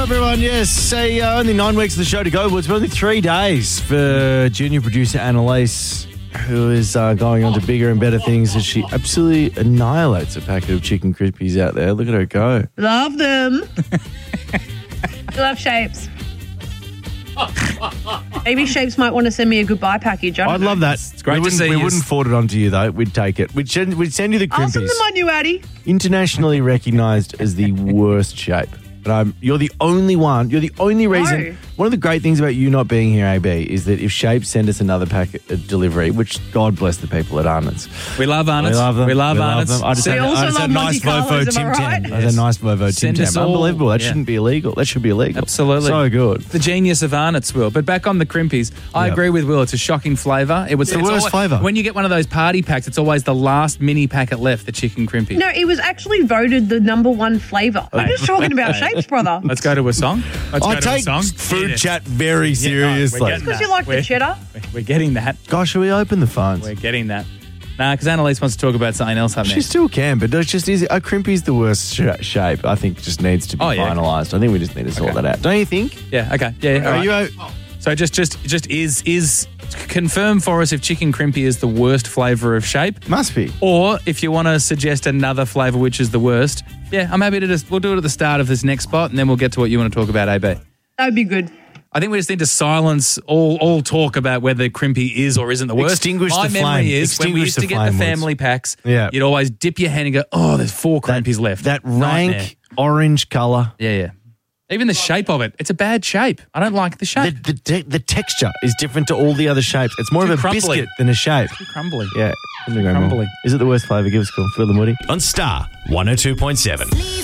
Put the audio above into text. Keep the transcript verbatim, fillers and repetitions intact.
everyone. Yes, say uh, only nine weeks of the show to go. Well, it's only three days for junior producer Annalise, who is uh, going on to bigger and better things as she absolutely annihilates a packet of chicken crispies out there. Look at her go. Love them. Love Shapes. Maybe Shapes might want to send me a goodbye package. I I'd love that. It's great we to wouldn't, see we you. wouldn't forward it on to you, though. We'd take it. We'd send, we'd send you the I'll send crimpies. them on you, Addy. Internationally recognised as the worst shape. And I'm, you're the only one. You're the only reason. No. One of the great things about you not being here, A B, is that if Shapes send us another packet uh, delivery, which God bless the people at Arnott's. We love Arnott's. We love them. We love We love Arnott's. them. I just We had, I also just had love a nice Monte Volvo Carlos, am Tim I right? Tam. I had a nice Volvo Tim Send Tam. us all- Unbelievable. That yeah. shouldn't be illegal. That should be illegal. Absolutely. So good. The genius of Arnott's, Will. But back on the crimpies, I Yep. agree with Will. It's a shocking flavour. It was the it's worst alwa- flavour. When you get one of those party packs, it's always the last mini packet left, the chicken crimpy. No, it was actually voted the number one flavour. I'm just talking about Shapes, brother. Let's go to a song. Let's I go to a take song. food Yeah. chat very Yeah, no, seriously. we're getting Because that. you like the We're- cheddar. We're getting that. Gosh, should we open the phones? We're getting that. Nah, because Annalise wants to talk about something else up She next. still can, but it's just is a crimpy's the worst sh- shape. I think just needs to be Oh, yeah. finalised. I think we just need to sort Okay. that out. Don't you think? Yeah, okay. Yeah, yeah. all Are right. you? o- So just, just, just is, is confirm for us if chicken crimpy is the worst flavour of shape. Must be. Or if you want to suggest another flavour which is the worst, yeah, I'm happy to just, we'll do it at the start of this next spot and then we'll get to what you want to talk about, A B. That would be good. I think we just need to silence all all talk about whether crimpy is or isn't the worst. Extinguish My the memory flame. is when we Extinguish used to the get flame, the Woods. family packs, Yeah. you'd always dip your hand and go, oh, there's four crimpies left. That Nightmare. rank orange colour. Yeah, yeah. Even the shape of it, it's a bad shape. I don't like the The, shape. the, te- the texture is different to all the other shapes. It's more Too of a crumbly. biscuit than a shape. Too crumbly. Yeah. couldn't agree more. Crumbly. Is it the worst flavour? Give us a call. Phil and Woody. On Star one oh two point seven.